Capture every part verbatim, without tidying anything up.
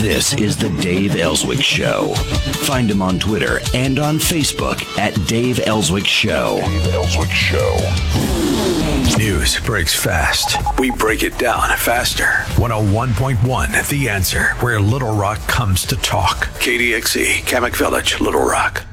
This is the Dave Ellswick Show. Find him on Twitter and on Facebook at Dave Ellswick Show. Dave Ellswick Show. News breaks fast. We break it down faster. one oh one point one, The Answer, where Little Rock comes to talk. K D X E, Kamak Village, Little Rock.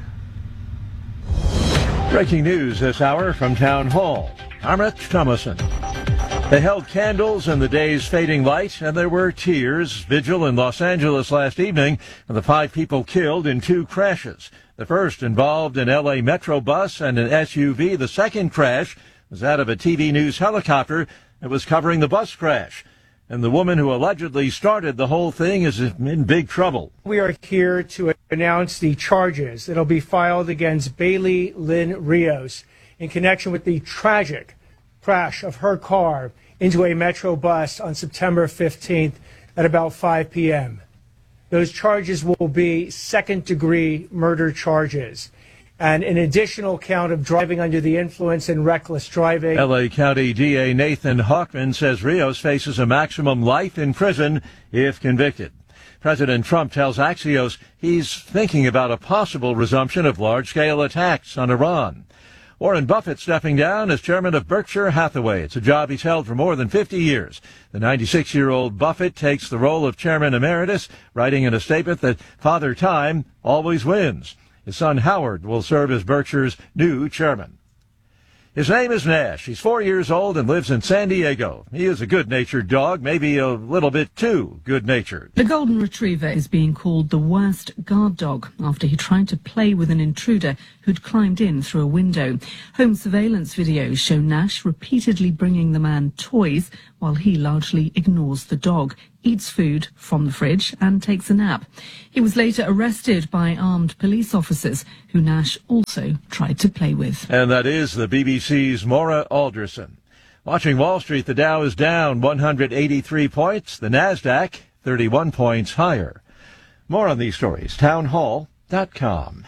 Breaking news this hour from Town Hall. I'm Rich Thomason. They held candles in the day's fading light, and there were tears. Vigil in Los Angeles last evening, and the five people killed in two crashes. The first involved an L A Metro bus and an S U V. The second crash was that of a T V News helicopter that was covering the bus crash. And the woman who allegedly started the whole thing is in big trouble. We are here to announce the charges that will be filed against Bailey Lynn Rios in connection with the tragic crash of her car into a Metro bus on September fifteenth at about five p.m. Those charges will be second-degree murder charges and an additional count of driving under the influence and reckless driving. L A County D A Nathan Hawkman says Rios faces a maximum life in prison if convicted. President Trump tells Axios he's thinking about a possible resumption of large-scale attacks on Iran. Warren Buffett stepping down as chairman of Berkshire Hathaway. It's a job he's held for more than fifty years. The ninety-six-year-old Buffett takes the role of chairman emeritus, writing in a statement that Father Time always wins. His son Howard will serve as Berkshire's new chairman. His name is Nash. He's four years old and lives in San Diego. He is a good-natured dog, maybe a little bit too good-natured. The golden retriever is being called the worst guard dog after he tried to play with an intruder who'd climbed in through a window. Home surveillance videos show Nash repeatedly bringing the man toys while he largely ignores the dog, eats food from the fridge and takes a nap. He was later arrested by armed police officers who Nash also tried to play with. And that is the B B C's Maura Alderson. Watching Wall Street, the Dow is down one hundred eighty-three points, the NASDAQ thirty-one points higher. More on these stories, town hall dot com.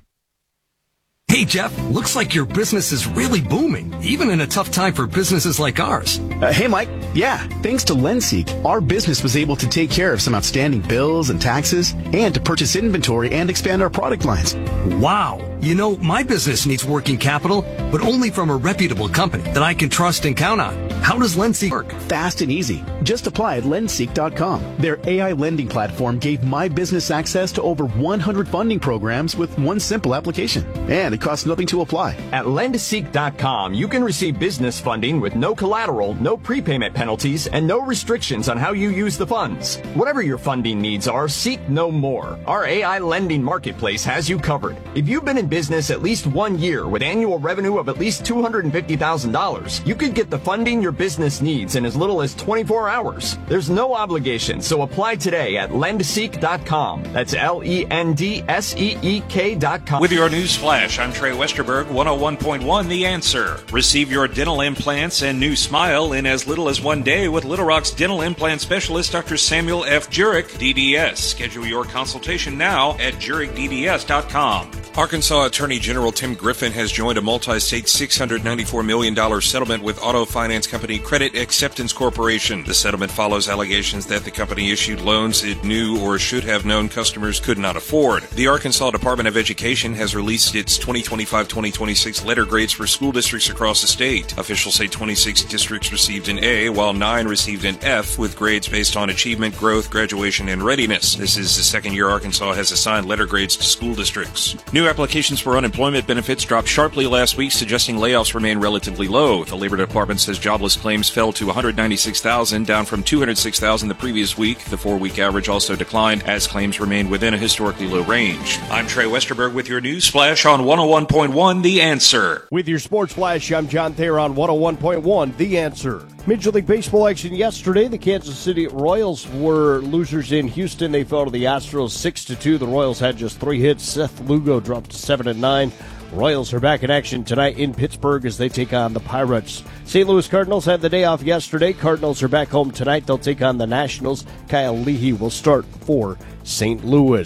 Hey, Jeff, looks like your business is really booming, even in a tough time for businesses like ours. Uh, hey, Mike. Yeah, thanks to LendSeek, our business was able to take care of some outstanding bills and taxes and to purchase inventory and expand our product lines. Wow. You know, my business needs working capital, but only from a reputable company that I can trust and count on. How does LendSeek work? Fast and easy. Just apply at lendseek dot com. Their A I lending platform gave my business access to over one hundred funding programs with one simple application. And it costs nothing to apply. At lendseek dot com, you can receive business funding with no collateral, no prepayment penalties, and no restrictions on how you use the funds. Whatever your funding needs are, seek no more. Our A I lending marketplace has you covered. If you've been in business at least one year with annual revenue of at least two hundred fifty thousand dollars, you could get the funding your business needs in as little as twenty-four hours. There's no obligation, so apply today at lendseek dot com. That's L E N D S E E K dot com. With your news flash, I'm Trey Westerberg, one oh one point one The Answer. Receive your dental implants and new smile in as little as one day with Little Rock's dental implant specialist, Doctor Samuel F. Jurek, D D S. Schedule your consultation now at jurek d d s dot com. Arkansas Attorney General Tim Griffin has joined a multi-state six hundred ninety-four million dollars settlement with auto finance company Credit Acceptance Corporation. The settlement follows allegations that the company issued loans it knew or should have known customers could not afford. The Arkansas Department of Education has released its twenty twenty-five twenty twenty-six letter grades for school districts across the state. Officials say twenty-six districts received an A, while nine received an F, with grades based on achievement, growth, graduation, and readiness. This is the second year Arkansas has assigned letter grades to school districts. New applications for unemployment benefits dropped sharply last week, suggesting layoffs remain relatively low. The Labor Department says jobless claims fell to one hundred ninety-six thousand, down from two hundred six thousand the previous week. The four-week average also declined as claims remained within a historically low range. I'm Trey Westerberg with your news flash on one oh one point one The Answer. With your sports flash, I'm John Thayer on one oh one point one The Answer. Major League Baseball action yesterday. The Kansas City Royals were losers in Houston. They fell to the Astros six to two. The Royals had just three hits. Seth Lugo dropped to seven and nine. Royals are back in action tonight in Pittsburgh as they take on the Pirates. Saint Louis Cardinals had the day off yesterday. Cardinals are back home tonight. They'll take on the Nationals. Kyle Leahy will start for Saint Louis.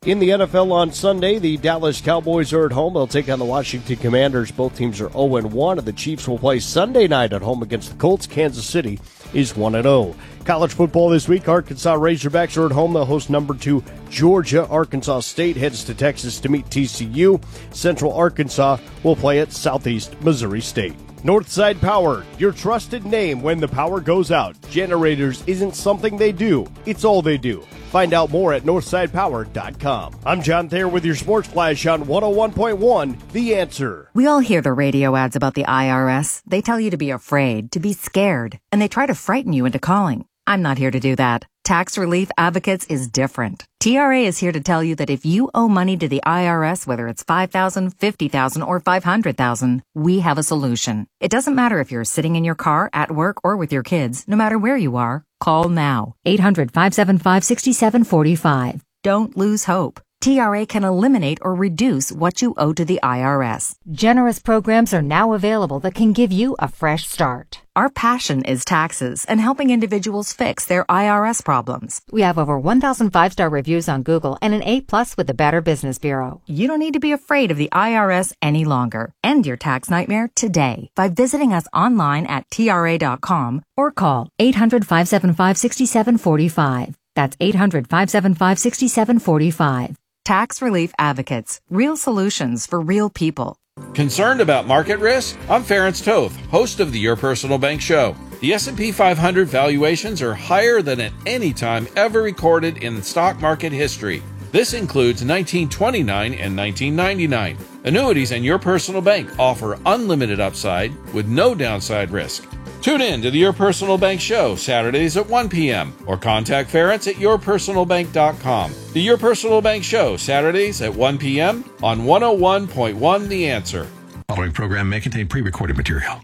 In the N F L on Sunday, the Dallas Cowboys are at home. They'll take on the Washington Commanders. Both teams are oh and one, and the Chiefs will play Sunday night at home against the Colts. Kansas City is one and oh. College football this week, Arkansas Razorbacks are at home. They'll host number two Georgia. Arkansas State heads to Texas to meet T C U. Central Arkansas will play at Southeast Missouri State. Northside Power, your trusted name when the power goes out. Generators isn't something they do, it's all they do. Find out more at northside power dot com. I'm John Thayer with your Sports Flash on one oh one point one, The Answer. We all hear the radio ads about the I R S. They tell you to be afraid, to be scared, and they try to frighten you into calling. I'm not here to do that. Tax Relief Advocates is different. T R A is here to tell you that if you owe money to the I R S, whether it's five thousand dollars, fifty thousand dollars, or five hundred thousand dollars, we have a solution. It doesn't matter if you're sitting in your car, at work, or with your kids. No matter where you are, call now. eight hundred, five seven five, six seven four five. Don't lose hope. T R A can eliminate or reduce what you owe to the I R S. Generous programs are now available that can give you a fresh start. Our passion is taxes and helping individuals fix their I R S problems. We have over one thousand five-star reviews on Google and an A plus with the Better Business Bureau. You don't need to be afraid of the I R S any longer. End your tax nightmare today by visiting us online at T R A dot com or call eight hundred, five seven five, six seven four five. That's eight hundred, five seven five, six seven four five. Tax Relief Advocates. Real solutions for real people. Concerned about market risk? I'm Ference Toth, host of the Your Personal Bank Show. The S and P five hundred valuations are higher than at any time ever recorded in stock market history. This includes nineteen twenty-nine and nineteen ninety-nine. Annuities and Your Personal Bank offer unlimited upside with no downside risk. Tune in to the Your Personal Bank Show Saturdays at one p.m. or contact Ference at your personal bank dot com. The Your Personal Bank Show Saturdays at one p.m. on one oh one point one The Answer. The following program may contain pre-recorded material.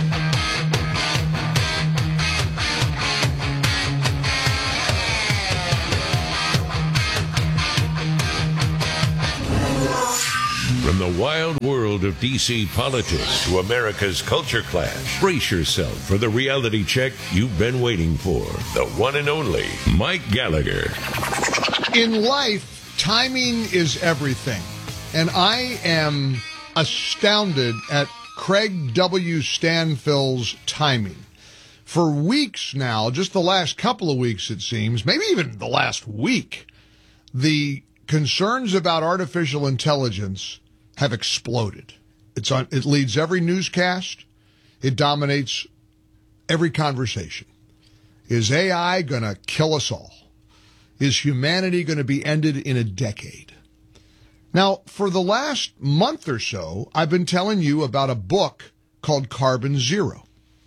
From the wild world of D C politics to America's culture clash, brace yourself for the reality check you've been waiting for. The one and only Mike Gallagher. In life, timing is everything. And I am astounded at Craig W. Stanfield's timing. For weeks now, just the last couple of weeks it seems, maybe even the last week, the concerns about artificial intelligence have exploded. It's on, it leads every newscast. It dominates every conversation. Is A I going to kill us all? Is humanity going to be ended in a decade? Now, for the last month or so, I've been telling you about a book called Carbon Zero.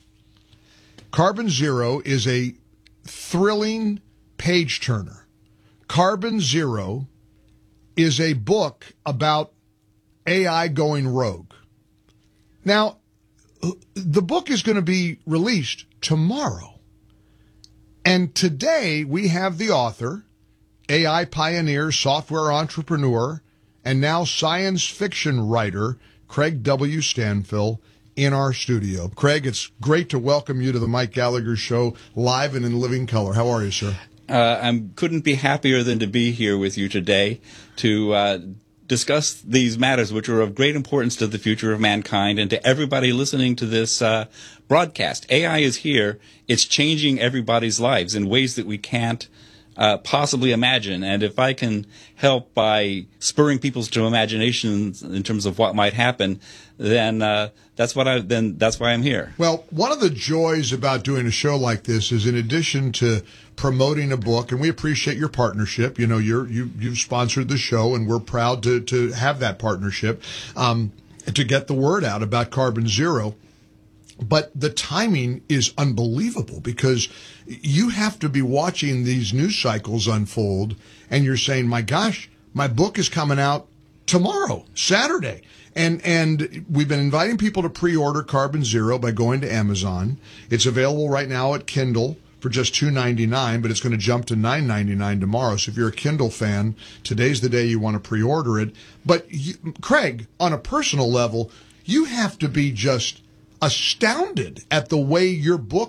Carbon Zero is a thrilling page-turner. Carbon Zero is a book about A I going rogue. Now, the book is going to be released tomorrow. And today we have the author, A I pioneer, software entrepreneur, and now science fiction writer, Craig W. Stanfield, in our studio. Craig, it's great to welcome you to the Mike Gallagher Show, live and in living color. How are you, sir? Uh, I couldn't be happier than to be here with you today to uh, discuss these matters, which are of great importance to the future of mankind and to everybody listening to this uh, broadcast. A I is here. It's changing everybody's lives in ways that we can't uh, possibly imagine. And if I can help by spurring people's to imaginations in terms of what might happen, then uh, that's what I then that's why I'm here. Well, one of the joys about doing a show like this is, in addition to promoting a book, and we appreciate your partnership. You know, you're you you've sponsored the show, and we're proud to to have that partnership um, to get the word out about Carbon Zero. But the timing is unbelievable, because you have to be watching these news cycles unfold, and you're saying, my gosh, my book is coming out tomorrow, Saturday. And and we've been inviting people to pre-order Carbon Zero by going to Amazon. It's available right now at Kindle for just two ninety-nine, but it's going to jump to nine ninety-nine tomorrow. So if you're a Kindle fan, today's the day you want to pre-order it. But you, Craig, on a personal level, you have to be just astounded at the way your book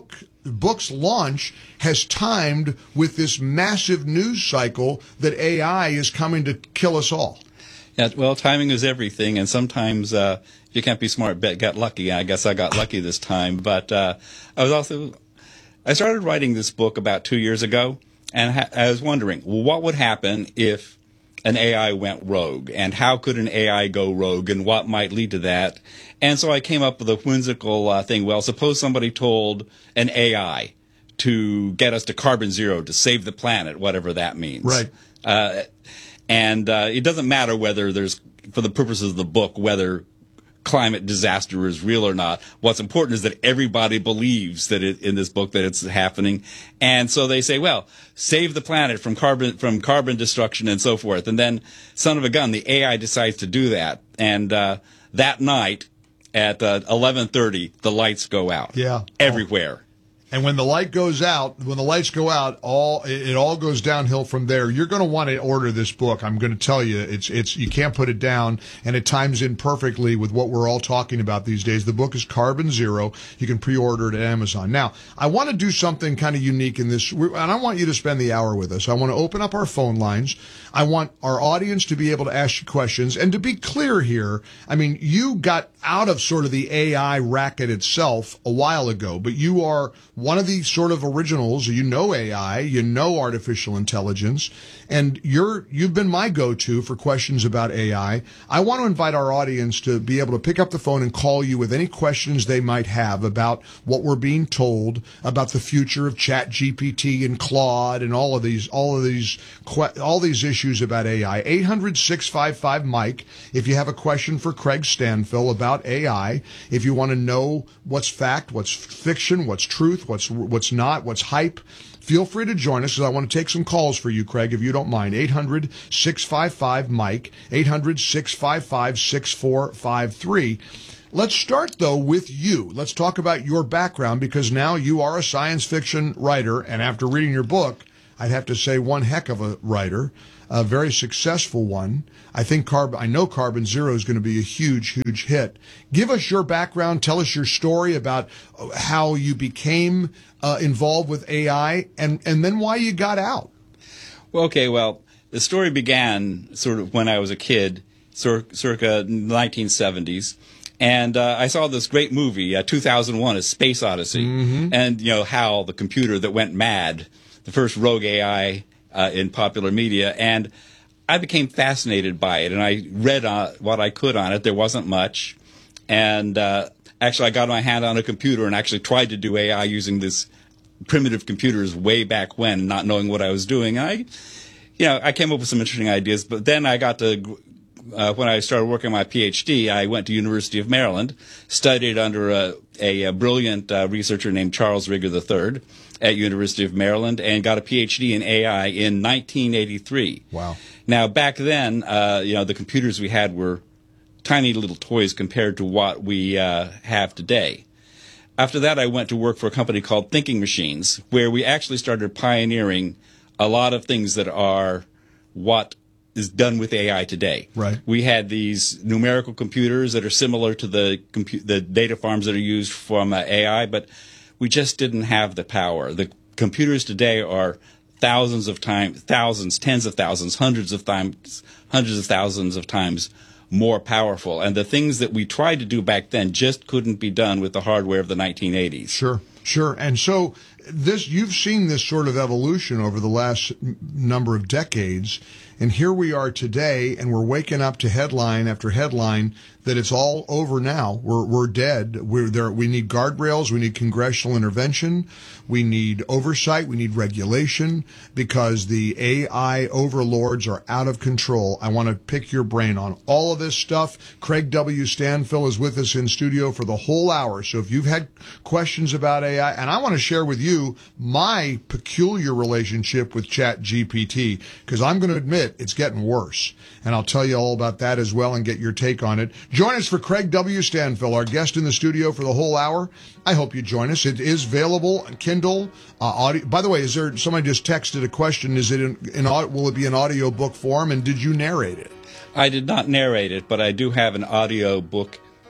book's launch has timed with this massive news cycle that A I is coming to kill us all. Yeah, well, timing is everything, and sometimes uh, you can't be smart, but get lucky. I guess I got lucky this time. But uh, I was also, I started writing this book about two years ago, and ha- I was wondering, well, what would happen if an A I went rogue, and how could an A I go rogue, and what might lead to that? And so I came up with a whimsical uh, thing. Well, suppose somebody told an A I to get us to carbon zero, to save the planet, whatever that means. Right. Uh, and uh, it doesn't matter whether there's, for the purposes of the book, whether climate disaster is real or not. What's important is that everybody believes that it, in this book that it's happening. And so they say, well, save the planet from carbon from carbon destruction and so forth. And then, son of a gun, the A I decides to do that. And uh, that night at uh, eleven thirty, the lights go out. Yeah. Everywhere. And when the light goes out, when the lights go out, all it, it all goes downhill from there. You're going to want to order this book. I'm going to tell you, it's it's you can't put it down, and it times in perfectly with what we're all talking about these days. The book is Carbon Zero. You can pre-order it at Amazon. Now, I want to do something kind of unique in this, and I want you to spend the hour with us. I want to open up our phone lines. I want our audience to be able to ask you questions. And to be clear here, I mean, you got out of sort of the A I racket itself a while ago, but you are one of the sort of originals. You know A I, you know artificial intelligence, and you're, you've been my go-to for questions about A I. I want to invite our audience to be able to pick up the phone and call you with any questions they might have about what we're being told about the future of Chat G P T and Claude and all of these, all of these, all these issues about A I. eight hundred, six five five, Mike. If you have a question for Craig Stanfill about A I, if you want to know what's fact, what's fiction, what's truth, what's what's not, what's hype, feel free to join us, because I want to take some calls for you, Craig, if you don't mind. eight hundred, six five five, Mike. eight hundred, six five five, six four five three. Let's start, though, with you. Let's talk about your background, because now you are a science fiction writer, and after reading your book, I'd have to say one heck of a writer, a very successful one. I think Carb- I know Carbon Zero is going to be a huge, huge hit. Give us your background. Tell us your story about how you became uh, involved with A I, and, and then why you got out. Well, okay, well, the story began sort of when I was a kid, cir- circa nineteen seventies. And uh, I saw this great movie, uh, two thousand one, A Space Odyssey, mm-hmm. and, you know, HAL, the computer that went mad, the first rogue A I uh, in popular media, and I became fascinated by it, and I read uh, what I could on it. There wasn't much, and uh, actually I got my hand on a computer and actually tried to do A I using this primitive computers way back when, not knowing what I was doing. I, you know, I came up with some interesting ideas, but then I got to... Uh, when I started working on my PhD, I went to University of Maryland, studied under a, a, a brilliant uh, researcher named Charles Rigger the third at University of Maryland, and got a PhD in A I in nineteen eighty-three. Wow. Now, back then, uh, you know, the computers we had were tiny little toys compared to what we uh, have today. After that, I went to work for a company called Thinking Machines, where we actually started pioneering a lot of things that are what is done with A I today. Right. We had these numerical computers that are similar to the compu- the data farms that are used from uh, A I, but we just didn't have the power. The computers today are thousands of times, thousands, tens of thousands, hundreds of times, hundreds of thousands of times more powerful. And the things that we tried to do back then just couldn't be done with the hardware of the nineteen eighties. Sure, sure. And so this, you've seen this sort of evolution over the last number of decades. And here we are today, and we're waking up to headline after headline that it's all over now. We're we're dead. We're there. We need guardrails. We need congressional intervention. We need oversight. We need regulation, because the A I overlords are out of control. I want to pick your brain on all of this stuff. Craig W. Stanfill is with us in studio for the whole hour. So if you've had questions about A I, and I want to share with you my peculiar relationship with Chat G P T, because I'm going to admit it's getting worse. And I'll tell you all about that as well and get your take on it. Join us for Craig W. Stanfill, our guest in the studio for the whole hour. I hope you join us. It is available on Kindle. Uh, audio. By the way, is there somebody just texted a question? Is it in, in will it be in audio book form? And did you narrate it? I did not narrate it, but I do have an audio book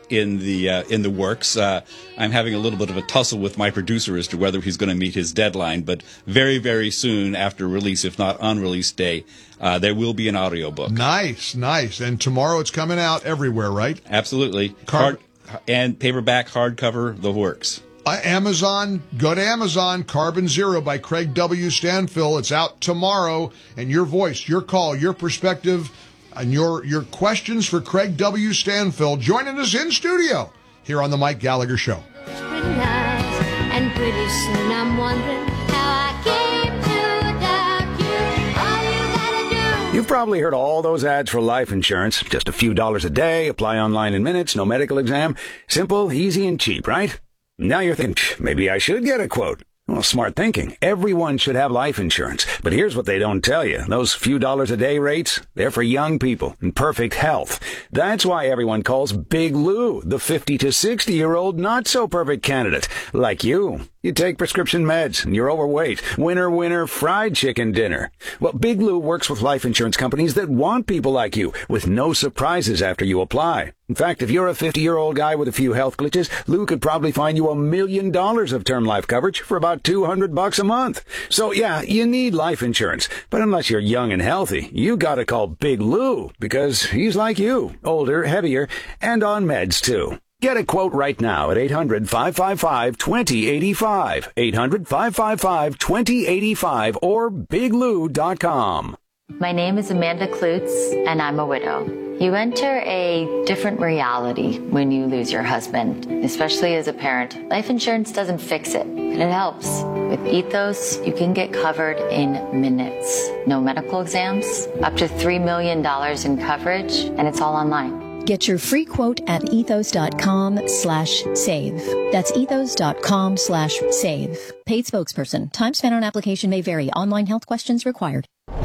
in the uh, in the works. Uh, I'm having a little bit of a tussle with my producer as to whether he's going to meet his deadline, but very, very soon after release, if not on release day, uh, there will be an audiobook. Nice, nice. And tomorrow it's coming out everywhere, right? Absolutely. Car- Hard, and paperback, hardcover, the works. Uh, Amazon, go to Amazon, Carbon Zero by Craig W. Stanfill. It's out tomorrow, and your voice, your call, your perspective, and your your questions for Craig W. Stanfill joining us in studio here on the Mike Gallagher Show. Pretty nice, and pretty soon I'm wondering how I came to doubt you. All you gotta do. You've probably heard all those ads for life insurance. Just a few dollars a day, apply online in minutes, no medical exam. Simple, easy, and cheap, right? Now you're thinking, maybe I should get a quote. Well, smart thinking. Everyone should have life insurance. But here's what they don't tell you. Those few dollars a day rates, they're for young people in perfect health. That's why everyone calls Big Lou the fifty to sixty-year-old not-so-perfect candidate. Like you. You take prescription meds, and you're overweight. Winner, winner, fried chicken dinner. Well, Big Lou works with life insurance companies that want people like you, with no surprises after you apply. In fact, if you're a fifty-year-old guy with a few health glitches, Lou could probably find you a million dollars of term life coverage for about two hundred bucks a month. So, yeah, you need life insurance. But unless you're young and healthy, you gotta call Big Lou, because he's like you, older, heavier, and on meds, too. Get a quote right now at eight hundred, five five five, two zero eight five, eight hundred, five five five, two zero eight five, or big lou dot com. My name is Amanda Klutz, and I'm a widow. You enter a different reality when you lose your husband, especially as a parent. Life insurance doesn't fix it, but it helps. With Ethos, you can get covered in minutes. No medical exams, up to three million dollars in coverage, and it's all online. Get your free quote at ethos.com slash save. That's ethos.com slash save. Paid spokesperson. Time spent on application may vary. Online health questions required.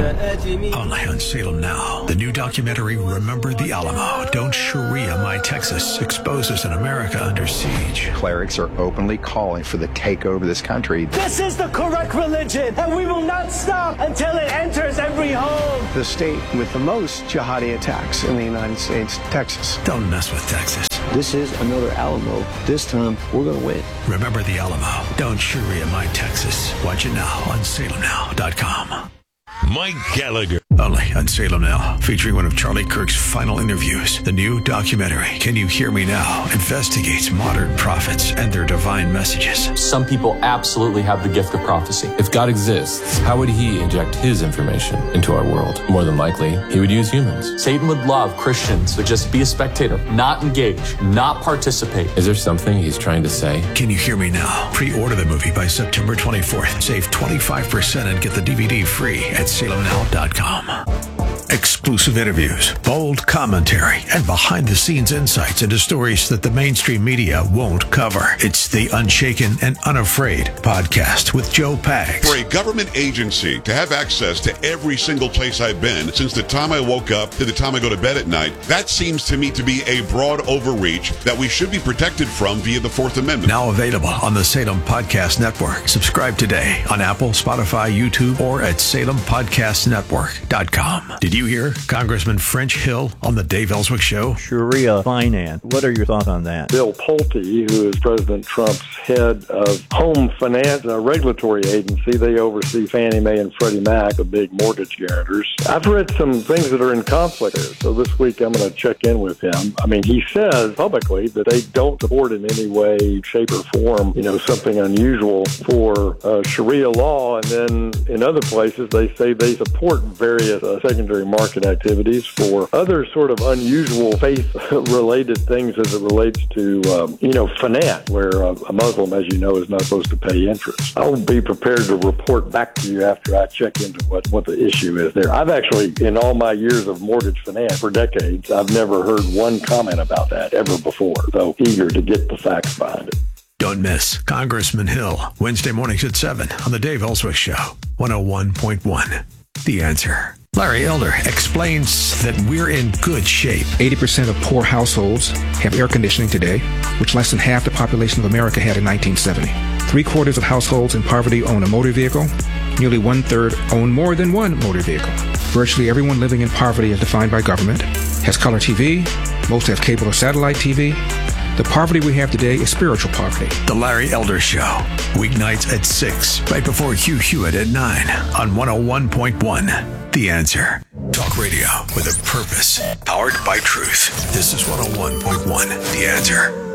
Only on Salem Now. The new documentary, Remember the Alamo. Don't Sharia My Texas exposes an America under siege. Clerics are openly calling for the takeover of this country. This is the correct religion, and we will not stop until it enters every home. The state with the most jihadi attacks in the United States, Texas. Don't mess with Texas. This is another Alamo. This time, we're going to win. Remember the Alamo. Don't Sharia My Texas. Watch it now on salem now dot com. Mike Gallagher. Only on Salem Now, featuring one of Charlie Kirk's final interviews. The new documentary, Can You Hear Me Now?, investigates modern prophets and their divine messages. Some people absolutely have the gift of prophecy. If God exists, how would he inject his information into our world? More than likely, he would use humans. Satan would love Christians to just be a spectator, not engage, not participate. Is there something he's trying to say? Can You Hear Me Now? Pre-order the movie by September twenty-fourth. Save twenty-five percent and get the D V D free at salem now dot com. Exclusive interviews, bold commentary, and behind-the-scenes insights into stories that the mainstream media won't cover. It's the Unshaken and Unafraid podcast with Joe Pags. For a government agency to have access to every single place I've been since the time I woke up to the time I go to bed at night, that seems to me to be a broad overreach that we should be protected from via the Fourth Amendment. Now available on the Salem Podcast Network. Subscribe today on Apple, Spotify, YouTube, or at salem podcast network dot com. Did you hear Congressman French Hill on the Dave Ellswick Show? Sharia finance. What are your thoughts on that? Bill Pulte, who is President Trump's head of home finance, a regulatory agency, they oversee Fannie Mae and Freddie Mac, the big mortgage guarantors. I've read some things that are in conflict there, so this week I'm going to check in with him. I mean, he says publicly that they don't support in any way, shape, or form, you know, something unusual for uh, Sharia law, and then in other places they say they support various uh, secondary market activities for other sort of unusual faith-related things as it relates to, um, you know, finance, where uh, a Muslim, as you know, is not supposed to pay interest. I'll be prepared to report back to you after I check into what, what the issue is there. I've actually, in all my years of mortgage finance for decades, I've never heard one comment about that ever before, so eager to get the facts behind it. Don't miss Congressman Hill, Wednesday mornings at seven on the Dave Ellswick Show, one oh one point one. The Answer. Larry Elder explains that we're in good shape. eighty percent of poor households have air conditioning today, which less than half the population of America had in nineteen seventy. Three quarters of households in poverty own a motor vehicle. Nearly one-third own more than one motor vehicle. Virtually everyone living in poverty as defined by government has color T V. Most have cable or satellite T V. The poverty we have today is spiritual poverty. The Larry Elder Show, weeknights at six, right before Hugh Hewitt at nine on one oh one point one. The Answer. Talk radio with a purpose, powered by truth. This is one oh one point one. The Answer.